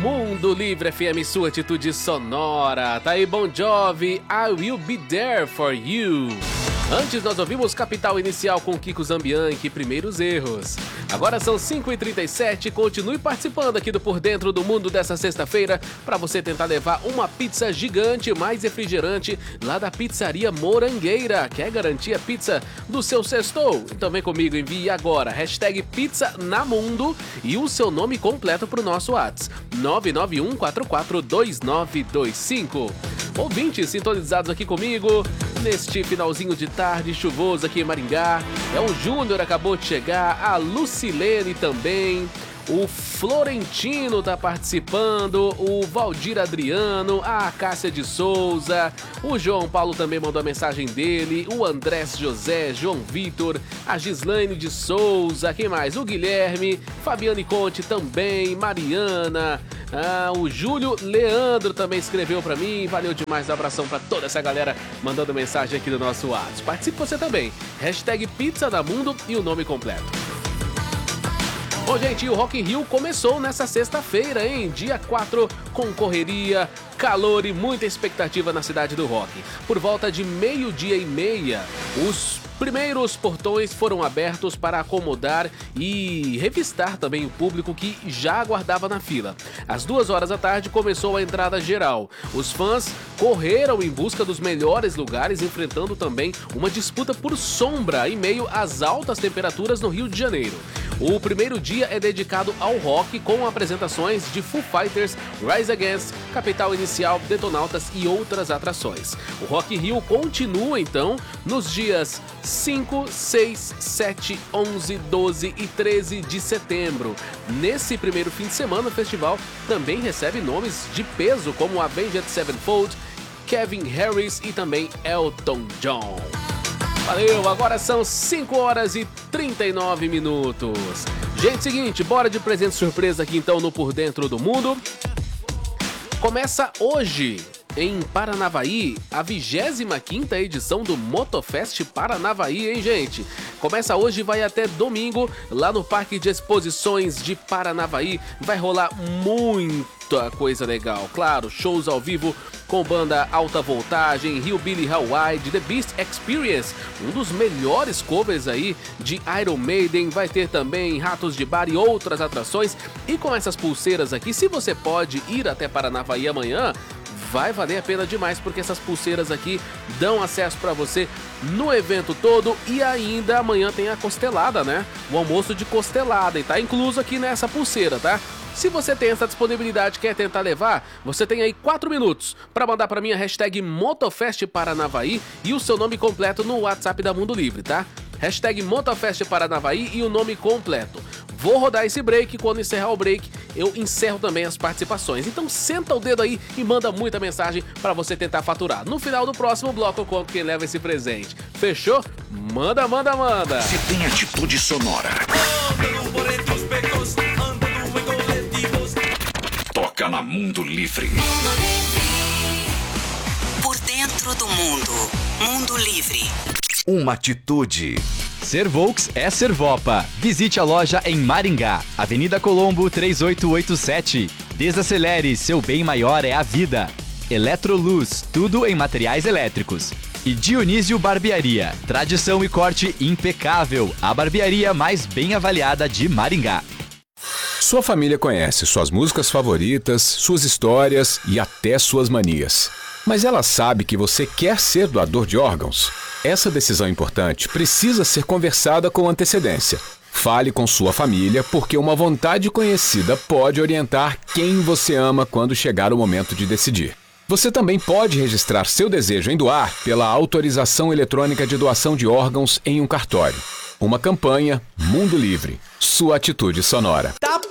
Mundo Livre FM, sua atitude sonora. Tá aí Bon Jovi, I Will Be There For You. Antes nós ouvimos Capital Inicial com Kiko Zambianchi, Primeiros Erros. Agora são 5h37, continue participando aqui do Por Dentro do Mundo dessa sexta-feira para você tentar levar uma pizza gigante mais refrigerante lá da Pizzaria Morangueira. Quer garantir a pizza do seu sextou? Então vem comigo, envie agora #PizzaNamundo e o seu nome completo para o nosso WhatsApp 991442925. Ouvintes sintonizados aqui comigo neste finalzinho de tarde chuvoso aqui em Maringá. O Júnior acabou de chegar, a Lucilene também, o Florentino tá participando, o Valdir Adriano, a Cássia de Souza, o João Paulo também mandou a mensagem dele, o Andrés José, João Vitor, a Gislaine de Souza, quem mais? O Guilherme, Fabiane Conte também, Mariana, o Júlio Leandro também escreveu pra mim, valeu demais, um abração pra toda essa galera mandando mensagem aqui do nosso WhatsApp. Participe você também, #PizzaNamundo e o nome completo. Bom, gente, o Rock in Rio começou nessa sexta-feira, hein? Dia 4, com correria, calor e muita expectativa na cidade do rock. Por volta de 12:30, os primeiros portões foram abertos para acomodar e revistar também o público que já aguardava na fila. Às 2h da tarde começou a entrada geral. Os fãs correram em busca dos melhores lugares, enfrentando também uma disputa por sombra em meio às altas temperaturas no Rio de Janeiro. O primeiro dia é dedicado ao rock, com apresentações de Foo Fighters, Rise Against, Capital Inicial, Detonautas e outras atrações. O Rock in Rio continua, então, nos dias 5, 6, 7, 11, 12 e 13 de setembro. Nesse primeiro fim de semana, o festival também recebe nomes de peso, como Avenged Sevenfold, Kevin Harris e também Elton John. Valeu, agora são 5h39. Gente, seguinte, bora de presente surpresa aqui então no Por Dentro do Mundo. Começa hoje, em Paranavaí, a 25ª edição do Motofest Paranavaí, hein, gente? Começa hoje e vai até domingo, lá no Parque de Exposições de Paranavaí. Vai rolar muita coisa legal. Claro, shows ao vivo com banda Alta Voltagem, Hillbilly Hawaii, The Beast Experience, um dos melhores covers aí de Iron Maiden. Vai ter também Ratos de Bar e outras atrações. E com essas pulseiras aqui, se você pode ir até Paranavaí amanhã, vai valer a pena demais, porque essas pulseiras aqui dão acesso para você no evento todo. E ainda amanhã tem a costelada, né? O almoço de costelada, e tá incluso aqui nessa pulseira, tá? Se você tem essa disponibilidade e quer tentar levar, você tem aí 4 minutos para mandar para mim a #Motofest Paranavaí e o seu nome completo no WhatsApp da Mundo Livre, tá? #Motofest Paranavaí e o nome completo. Vou rodar esse break, quando encerrar o break, eu encerro também as participações. Então senta o dedo aí e manda muita mensagem para você tentar faturar. No final do próximo bloco eu conto quem leva esse presente. Fechou? Manda, manda, manda! Se tem atitude sonora. Toca na Mundo Livre. Por Dentro do Mundo. Mundo Livre. Uma atitude. Ser Volks é Servopa. Visite a loja em Maringá, Avenida Colombo 3887. Desacelere, seu bem maior é a vida. Electroluz, tudo em materiais elétricos. E Dionísio Barbearia, tradição e corte impecável. A barbearia mais bem avaliada de Maringá. Sua família conhece suas músicas favoritas, suas histórias e até suas manias. Mas ela sabe que você quer ser doador de órgãos? Essa decisão importante precisa ser conversada com antecedência. Fale com sua família, porque uma vontade conhecida pode orientar quem você ama quando chegar o momento de decidir. Você também pode registrar seu desejo em doar pela autorização eletrônica de doação de órgãos em um cartório. Uma campanha Mundo Livre. Sua atitude sonora. Tá